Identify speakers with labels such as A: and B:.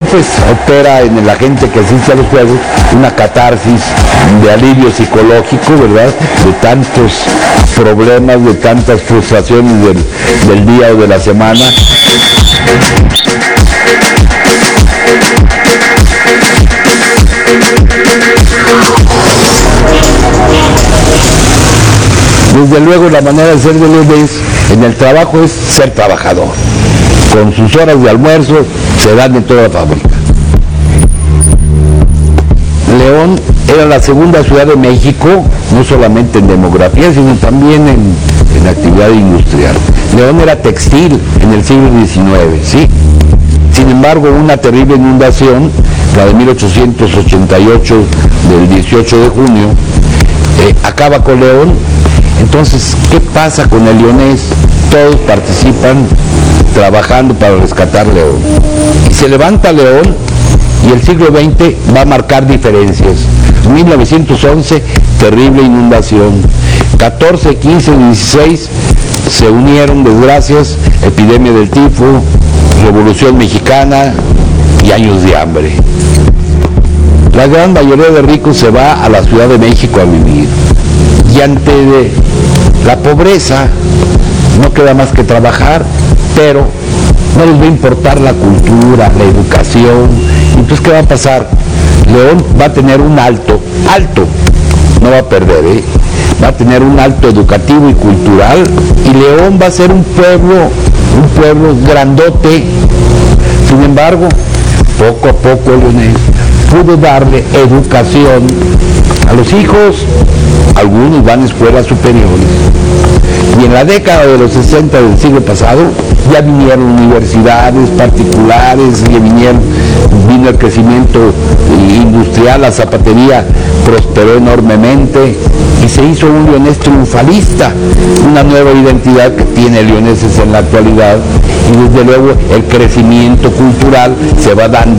A: pues opera en la gente que asiste a los juegos una catarsis de alivio psicológico, ¿verdad? De tantos problemas, de tantas frustraciones del día o de la semana. Desde luego la manera de ser de Leonés en el trabajo es ser trabajador. Con sus horas de almuerzo se dan en toda la fábrica. León era la segunda ciudad de México, no solamente en demografía, sino también en actividad industrial. León era textil en el siglo XIX, ¿sí? Sin embargo, una terrible inundación, la de 1888, del 18 de junio, acaba con León. Entonces, ¿qué pasa con el leonés? Todos participan trabajando para rescatar León. Y se levanta León y el siglo XX va a marcar diferencias. 1911, terrible inundación. 14, 15, 16 se unieron desgracias, epidemia del tifo, Revolución Mexicana y años de hambre. La gran mayoría de ricos se va a la Ciudad de México a vivir. Y ante la pobreza no queda más que trabajar, pero no les va a importar la cultura, la educación. Entonces, ¿qué va a pasar? León va a tener un alto, no va a perder, va a tener un alto educativo y cultural, y León va a ser un pueblo grandote. Sin embargo, poco a poco Leonés pudo darle educación a los hijos. Algunos van a escuelas superiores. Y en la década de los 60 del siglo pasado ya vinieron universidades particulares, vino el crecimiento industrial, la zapatería prosperó enormemente y se hizo un leonés triunfalista, una nueva identidad que tiene leoneses en la actualidad, y desde luego el crecimiento cultural se va dando